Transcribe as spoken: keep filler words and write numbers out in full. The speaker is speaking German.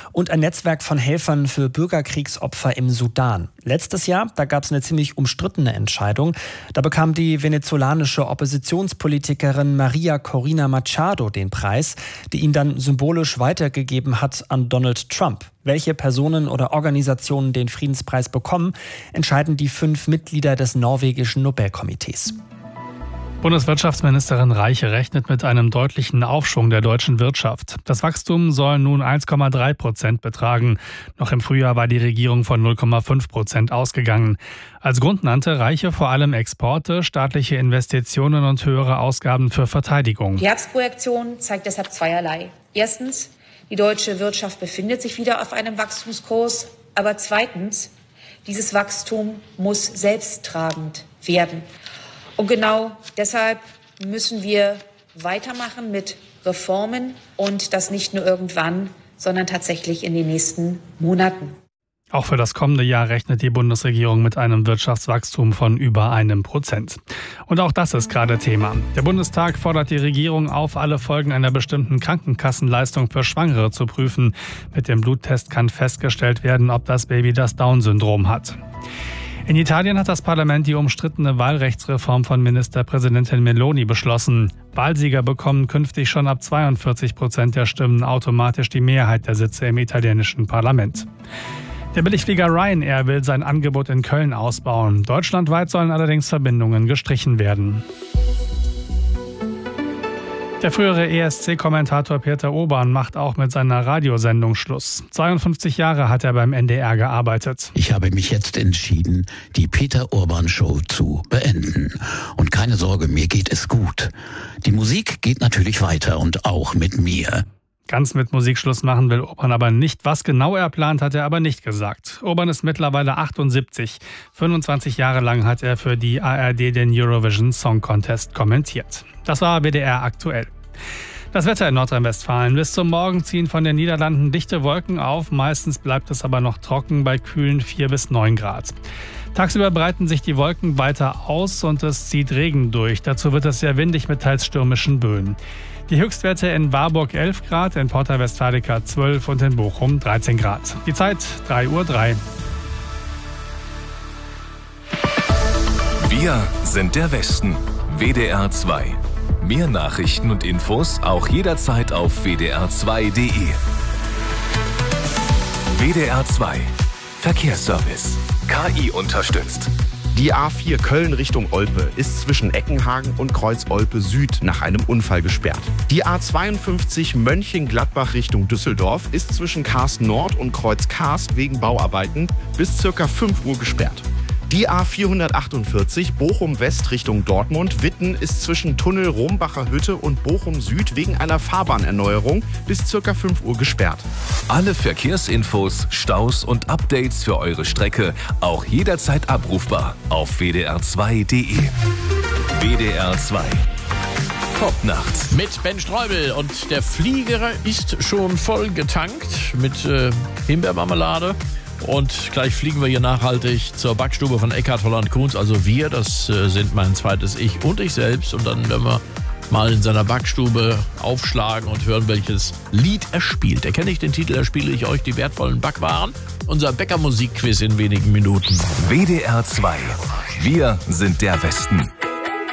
und ein Netzwerk von Helfern für Bürgerkriegsopfer im Sudan. Letztes Jahr, da gab es eine ziemlich umstrittene Entscheidung. Da bekam die venezolanische Oppositionspolitikerin Maria Corina Machado den Preis, die ihn dann symbolisch weitergegeben hat an Donald Trump. Welche Personen oder Organisationen den Friedenspreis bekommen, entscheiden die fünf Mitglieder des norwegischen Nobelkomitees. Bundeswirtschaftsministerin Reiche rechnet mit einem deutlichen Aufschwung der deutschen Wirtschaft. Das Wachstum soll nun eins Komma drei Prozent betragen. Noch im Frühjahr war die Regierung von null Komma fünf Prozent ausgegangen. Als Grund nannte Reiche vor allem Exporte, staatliche Investitionen und höhere Ausgaben für Verteidigung. Die Herbstprojektion zeigt deshalb zweierlei. Erstens, die deutsche Wirtschaft befindet sich wieder auf einem Wachstumskurs. Aber zweitens, dieses Wachstum muss selbsttragend werden. Und genau deshalb müssen wir weitermachen mit Reformen und das nicht nur irgendwann, sondern tatsächlich in den nächsten Monaten. Auch für das kommende Jahr rechnet die Bundesregierung mit einem Wirtschaftswachstum von über einem Prozent. Und auch das ist gerade Thema. Der Bundestag fordert die Regierung auf, alle Folgen einer bestimmten Krankenkassenleistung für Schwangere zu prüfen. Mit dem Bluttest kann festgestellt werden, ob das Baby das Down-Syndrom hat. In Italien hat das Parlament die umstrittene Wahlrechtsreform von Ministerpräsidentin Meloni beschlossen. Wahlsieger bekommen künftig schon ab zweiundvierzig Prozent der Stimmen automatisch die Mehrheit der Sitze im italienischen Parlament. Der Billigflieger Ryanair will sein Angebot in Köln ausbauen. Deutschlandweit sollen allerdings Verbindungen gestrichen werden. Der frühere E S C-Kommentator Peter Urban macht auch mit seiner Radiosendung Schluss. zweiundfünfzig Jahre hat er beim N D R gearbeitet. Ich habe mich jetzt entschieden, die Peter Urban Show zu beenden. Und keine Sorge, mir geht es gut. Die Musik geht natürlich weiter und auch mit mir. Ganz mit Musik Schluss machen will Urban aber nicht. Was genau er plant, hat er aber nicht gesagt. Urban ist mittlerweile achtundsiebzig. fünfundzwanzig Jahre lang hat er für die A R D den Eurovision Song Contest kommentiert. Das war W D R aktuell. Das Wetter in Nordrhein-Westfalen. Bis zum Morgen ziehen von den Niederlanden dichte Wolken auf. Meistens bleibt es aber noch trocken bei kühlen vier bis neun Grad. Tagsüber breiten sich die Wolken weiter aus und es zieht Regen durch. Dazu wird es sehr windig mit teils stürmischen Böen. Die Höchstwerte in Warburg elf Grad, in Porta Westfalica zwölf und in Bochum dreizehn Grad. Die Zeit drei Uhr drei. Wir sind der Westen. W D R zwei. Mehr Nachrichten und Infos auch jederzeit auf w d r zwei punkt d e. W D R zwei. Verkehrsservice. K I unterstützt. Die A vier Köln Richtung Olpe ist zwischen Eckenhagen und Kreuz Olpe Süd nach einem Unfall gesperrt. Die A zweiundfünfzig Mönchengladbach Richtung Düsseldorf ist zwischen Karst Nord und Kreuz Karst wegen Bauarbeiten bis ca. fünf Uhr gesperrt. Die A vierhundertachtundvierzig Bochum West Richtung Dortmund Witten ist zwischen Tunnel Rombacher Hütte und Bochum Süd wegen einer Fahrbahnerneuerung bis ca. fünf Uhr gesperrt. Alle Verkehrsinfos, Staus und Updates für eure Strecke auch jederzeit abrufbar auf w d r zwei punkt d e. W D R zwei. Top-Nacht. Mit Ben Streubel und der Flieger ist schon voll getankt mit äh, Himbeermarmelade. Und gleich fliegen wir hier nachhaltig zur Backstube von Eckhard Holland-Kunz. Also wir, das äh, sind mein zweites Ich und ich selbst. Und dann werden wir mal in seiner Backstube aufschlagen und hören, welches Lied er spielt. Erkenne ich den Titel, erspiele ich euch die wertvollen Backwaren. Unser Bäcker-Musik-Quiz in wenigen Minuten. W D R zwei. Wir sind der Westen.